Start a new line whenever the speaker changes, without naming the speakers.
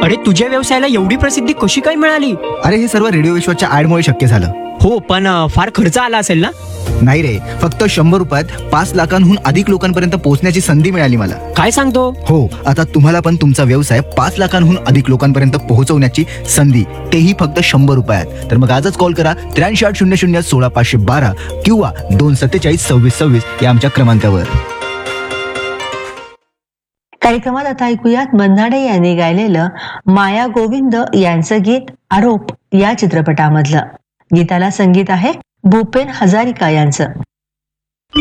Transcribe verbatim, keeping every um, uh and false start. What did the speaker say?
अरे तुझ्या व्यवसायाला एवढी प्रसिद्धी कशी काय मिळाली?
अरे हे सर्व रेडिओ विश्वाच्या ऍडमुळे शक्य झालं.
हो, पण अ, फार खर्च आला असेल ना?
नाही रे, फक्त शंभर रुपयात पाच लाखांहून अधिक लोकांपर्यंत पोहोचण्याची संधी मिळाली मला.
काय सांगतो?
हो, आता तुम्हाला पण तुमचा व्यवसाय पाच लाखांहून अधिक लोकांपर्यंत पोहोचवण्याची संधी, तेही फक्त शंभर रुपयात. तर मग आजच कॉल करा त्र्याऐंशी आठ शून्य शून्य सोळा पाचशे बारा किंवा दोन सत्तेचाळीस सव्वीस सव्वीस या आमच्या क्रमांकावर.
कार्यक्रमात आता ऐकूयात मन्नाडे यांनी गायलेलं माया गोविंद यांचं गीत आरोप या चित्रपटामधलं. गीताला संगीत आहे भूपेन हजारिका यांचं.